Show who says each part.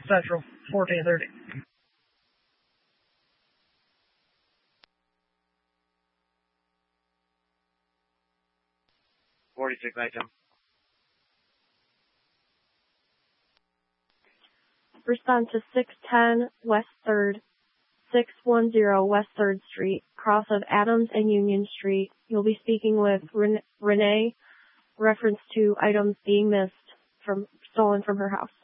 Speaker 1: Central, 1430.
Speaker 2: Respond to 610 West 3rd, 610 West 3rd Street, cross of Adams and Union Street. You'll be speaking with Renee, reference to items being stolen from her house.